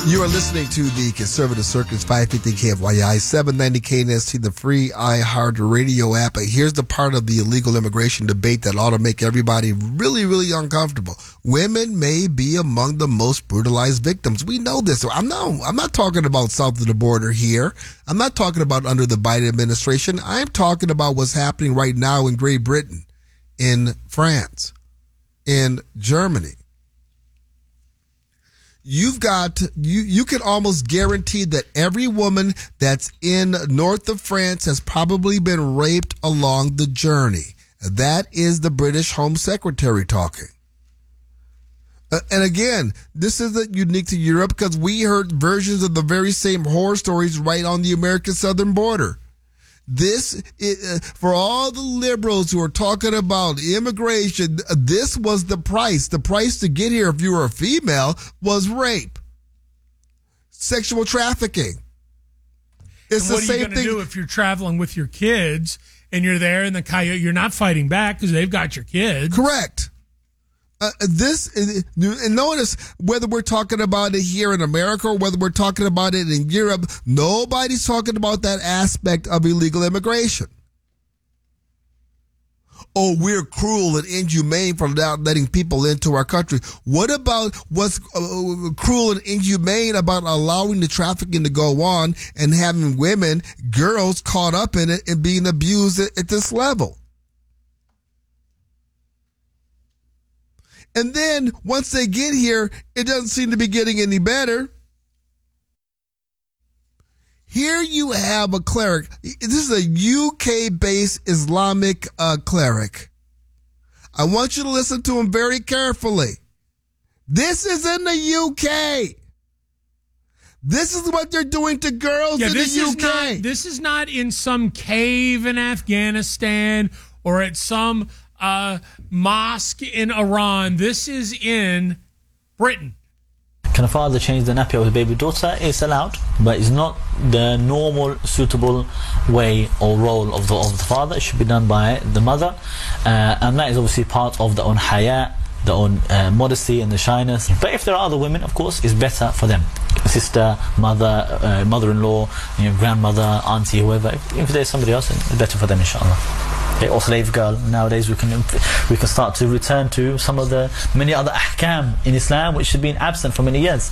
You are listening to the Conservative Circus 550 KFYI 790 KNST, the free iHeart Radio app. Here's the part of the illegal immigration debate that ought to make everybody really, really uncomfortable. Women may be among the most brutalized victims. We know this. I'm not talking about south of the border here. I'm not talking about under the Biden administration. I'm talking about what's happening right now in Great Britain, in France, in Germany. You can almost guarantee that every woman that's in north of France has probably been raped along the journey. That is the British Home Secretary talking. And again, this isn't unique to Europe because we heard versions of the very same horror stories right on the American southern border. This, for all the liberals who are talking about immigration, this was the price. The price to get here if you were a female was rape, sexual trafficking. It's the same thing. What are you going to do if you're traveling with your kids and you're there in the coyote? You're not fighting back because they've got your kids. Correct. And notice whether we're talking about it here in America or whether we're talking about it in Europe, nobody's talking about that aspect of illegal immigration. Oh, we're cruel and inhumane for not letting people into our country. What about what's cruel and inhumane about allowing the trafficking to go on and having women, girls caught up in it and being abused at this level? And then once they get here, it doesn't seem to be getting any better. Here you have a cleric. This is a UK-based Islamic cleric. I want you to listen to him very carefully. This is in the UK. This is what they're doing to girls in the UK. This is not in some cave in Afghanistan or at some mosque in Iran. This is in Britain. Can a father change the nappy of his baby daughter? It's allowed, but it's not the normal, suitable way or role of the father. It should be done by the mother, and that is obviously part of their own haya, their own modesty and the shyness. But if there are other women, of course, it's better for them. Sister, mother, mother-in-law, grandmother, auntie, whoever. If there's somebody else, it's better for them, inshallah. Or slave girl. Nowadays we can start to return to some of the many other ahkam in Islam which have been absent for many years.